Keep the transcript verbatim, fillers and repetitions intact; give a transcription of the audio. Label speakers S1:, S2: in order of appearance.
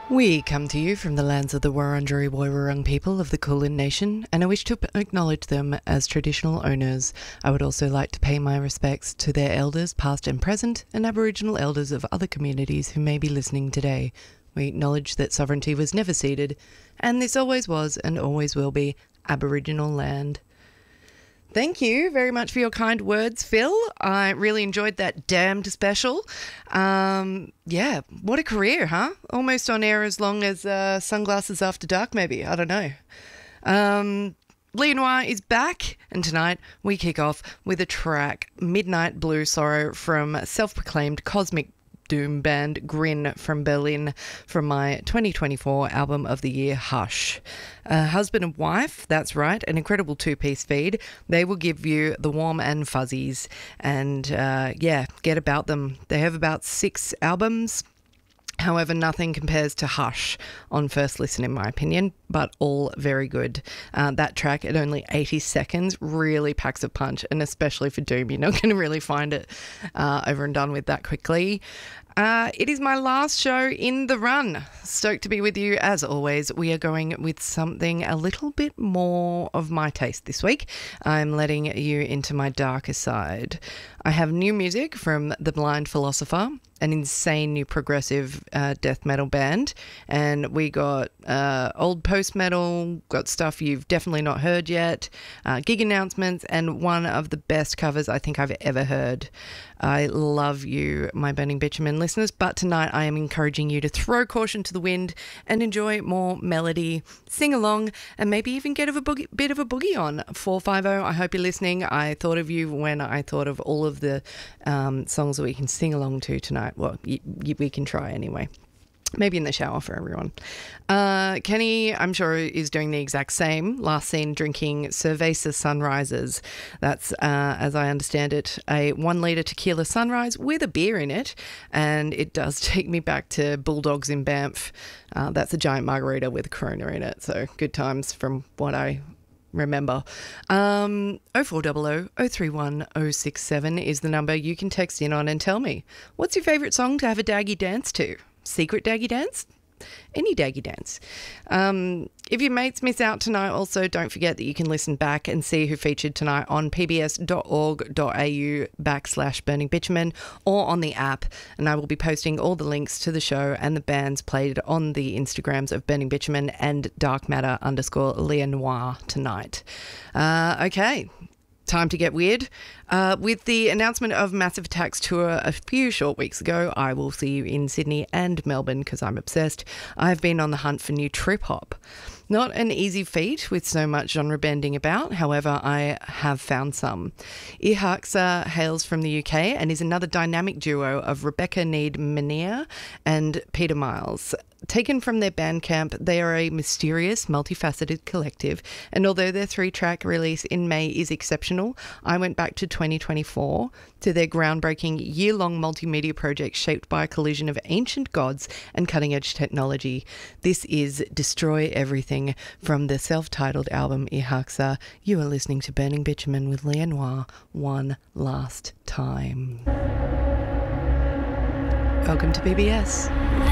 S1: We come to you from the lands of the Wurundjeri Woiwurrung people of the Kulin Nation, and I wish to acknowledge them as traditional owners. I would also like to pay my respects to their elders, past and present, and Aboriginal elders of other communities who may be listening today. We acknowledge that sovereignty was never ceded, and this always was and always will be Aboriginal land. Thank you very much for your kind words, Phil. I really enjoyed that Damned special. Um, yeah, what a career, huh? Almost on air as long as uh, Sunglasses After Dark, maybe. I don't know. Um, Lenoir is back, and tonight we kick off with a track, Midnight Blue Sorrow, from self-proclaimed Cosmic Doom band Grin from Berlin, from my twenty twenty-four album of the year, Hush. Uh, husband and wife, that's right, an incredible two-piece feed. They will give you the warm and fuzzies, and uh, yeah, get about them. They have about six albums. However, nothing compares to Hush on first listen, in my opinion, but all very good. Uh, that track at only eighty seconds really packs a punch, and especially for Doom, you're not going to really find it uh, over and done with that quickly. Uh, it is my last show in the run. Stoked to be with you as always. We are going with something a little bit more of my taste this week. I'm letting you into my darker side. I have new music from The Blind Philosopher, an insane new progressive uh, death metal band, and we got uh, old post metal, got stuff you've definitely not heard yet, uh, gig announcements, and one of the best covers I think I've ever heard. I love you, my Burning Bitumen listeners, but tonight I am encouraging you to throw caution to the wind and enjoy more melody, sing along, and maybe even get a boogie, bit of a boogie on. four five zero, I hope you're listening. I thought of you when I thought of all of the um, songs that we can sing along to tonight. Well, y- y- we can try anyway. Maybe in the shower for everyone. Uh, Kenny, I'm sure, is doing the exact same. Last seen drinking Cerveza Sunrises. That's, uh, as I understand it, a one litre tequila sunrise with a beer in it. And it does take me back to Bulldogs in Banff. Uh, that's a giant margarita with a Corona in it. So good times from what I remember. Um, oh four hundred, oh three one, oh six seven is the number you can text in on and tell me, what's your favourite song to have a daggy dance to? Secret daggy dance? Any daggy dance. Um, if your mates miss out tonight, also don't forget that you can listen back and see who featured tonight on pbs.org.au backslash burning bitumen or on the app, and I will be posting all the links to the show and the bands played on the Instagrams of Burning Bitumen and Dark Matter underscore Leah Noir tonight. Uh, okay. Time to get weird. Uh, with the announcement of Massive Attack's tour a few short weeks ago, I will see you in Sydney and Melbourne because I'm obsessed. I've been on the hunt for new trip hop. Not an easy feat with so much genre bending about, however, I have found some. Ihaxa hails from the U K and is another dynamic duo of Rebecca Need Menier and Peter Miles. Taken from their Bandcamp, they are a mysterious, multifaceted collective, and although their three-track release in May is exceptional, I went back to twenty twenty-four to their groundbreaking year-long multimedia project shaped by a collision of ancient gods and cutting-edge technology. This is Destroy Everything from the self-titled album Ihaxa. You are listening to Burning Bitumen with Leah Noir one last time. Welcome to B B S.